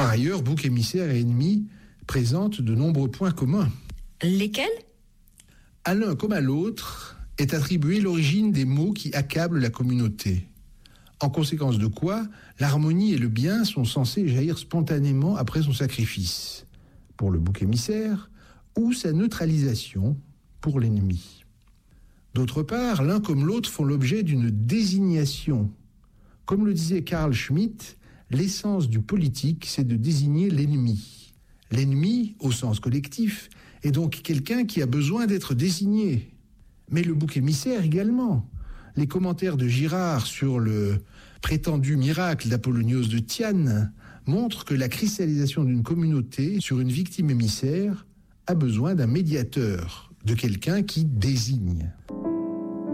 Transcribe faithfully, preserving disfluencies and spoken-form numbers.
Par ailleurs, bouc émissaire et ennemi présentent de nombreux points communs. Lesquels ? À l'un comme à l'autre est attribuée l'origine des maux qui accablent la communauté. En conséquence de quoi, l'harmonie et le bien sont censés jaillir spontanément après son sacrifice, pour le bouc émissaire, ou sa neutralisation pour l'ennemi. D'autre part, l'un comme l'autre font l'objet d'une désignation. Comme le disait Carl Schmitt, l'essence du politique, c'est de désigner l'ennemi. L'ennemi, au sens collectif, est donc quelqu'un qui a besoin d'être désigné. Mais le bouc émissaire également. Les commentaires de Girard sur le prétendu miracle d'Apollonios de Tyane montrent que la cristallisation d'une communauté sur une victime émissaire a besoin d'un médiateur, de quelqu'un qui désigne.